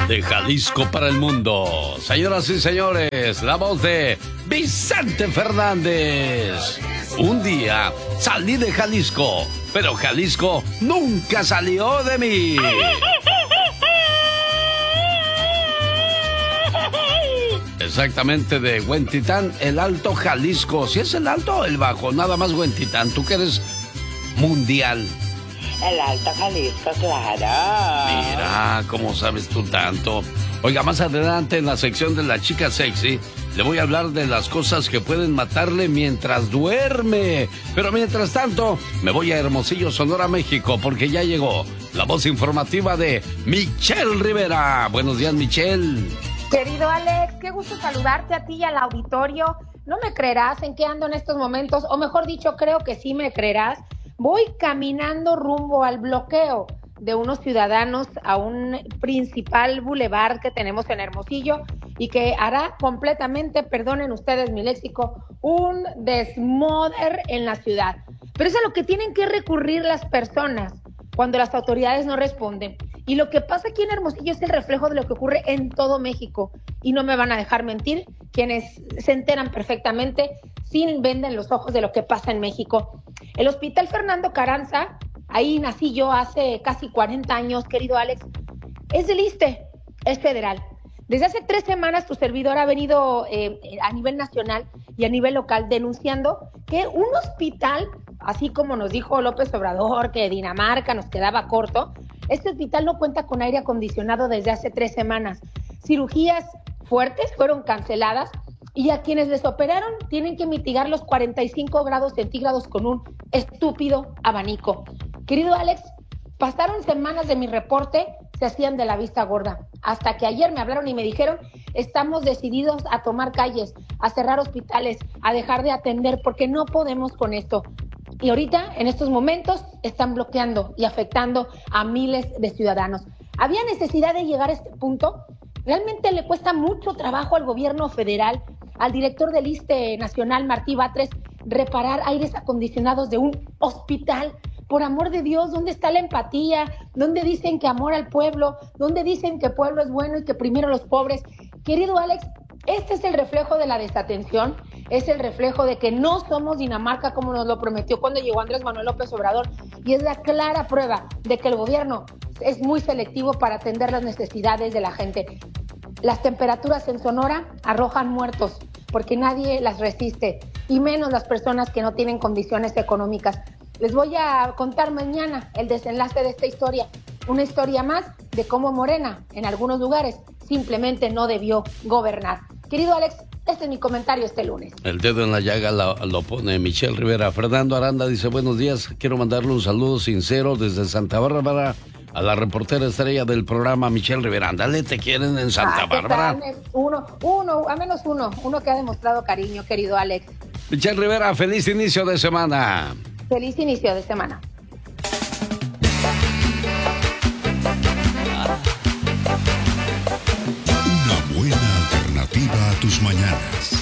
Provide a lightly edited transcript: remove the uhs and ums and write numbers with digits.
de Jalisco para el mundo. Señoras y señores, la voz de Vicente Fernández. Un día salí de Jalisco, pero Jalisco nunca salió de mí. Exactamente, de Huentitán, el Alto Jalisco. Si es el Alto o el Bajo, nada más Huentitán. Tú que eres mundial. El Alto Jalisco, claro. Mira, ¿cómo sabes tú tanto? Oiga, más adelante en la sección de la chica sexy, le voy a hablar de las cosas que pueden matarle mientras duerme. Pero mientras tanto, me voy a Hermosillo, Sonora, México, porque ya llegó la voz informativa de Michelle Rivera. Buenos días, Michelle. Querido Alex, qué gusto saludarte a ti y al auditorio. No me creerás en qué ando en estos momentos, o mejor dicho, creo que sí me creerás. Voy caminando rumbo al bloqueo de unos ciudadanos a un principal bulevar que tenemos en Hermosillo y que hará completamente, perdonen ustedes mi léxico, un desmoder en la ciudad. Pero es a lo que tienen que recurrir las personas cuando las autoridades no responden. Y lo que pasa aquí en Hermosillo es el reflejo de lo que ocurre en todo México. Y no me van a dejar mentir quienes se enteran perfectamente, sin venden los ojos de lo que pasa en México. El Hospital Fernando Carranza, ahí nací yo hace casi 40 años, querido Alex, es del ISSSTE, es federal. Desde hace 3 semanas tu servidor ha venido a nivel nacional y a nivel local denunciando que un hospital, así como nos dijo López Obrador, que Dinamarca nos quedaba corto, este hospital no cuenta con aire acondicionado desde hace 3 semanas. Cirugías fuertes fueron canceladas y a quienes les operaron tienen que mitigar los 45 grados centígrados con un estúpido abanico. Querido Alex, pasaron semanas de mi reporte, se hacían de la vista gorda, hasta que ayer me hablaron y me dijeron, estamos decididos a tomar calles, a cerrar hospitales, a dejar de atender, porque no podemos con esto. Y ahorita, en estos momentos, están bloqueando y afectando a miles de ciudadanos. ¿Había necesidad de llegar a este punto? Realmente le cuesta mucho trabajo al gobierno federal, al director del ISSSTE Nacional, Martí Batres, reparar aires acondicionados de un hospital. Por amor de Dios, ¿dónde está la empatía? ¿Dónde dicen que amor al pueblo? ¿Dónde dicen que el pueblo es bueno y que primero los pobres? Querido Alex, este es el reflejo de la desatención, es el reflejo de que no somos Dinamarca como nos lo prometió cuando llegó Andrés Manuel López Obrador, y es la clara prueba de que el gobierno es muy selectivo para atender las necesidades de la gente. Las temperaturas en Sonora arrojan muertos porque nadie las resiste, y menos las personas que no tienen condiciones económicas. Les voy a contar mañana el desenlace de esta historia, una historia más de cómo Morena, en algunos lugares, simplemente no debió gobernar. Querido Alex, este es mi comentario este lunes. El dedo en la llaga lo pone Michelle Rivera. Fernando Aranda dice, buenos días, quiero mandarle un saludo sincero desde Santa Bárbara a la reportera estrella del programa, Michelle Rivera. Ándale, ¿te quieren en Santa Bárbara? A menos uno que ha demostrado cariño, querido Alex. Michelle Rivera, feliz inicio de semana. Feliz inicio de semana. Una buena alternativa a tus mañanas.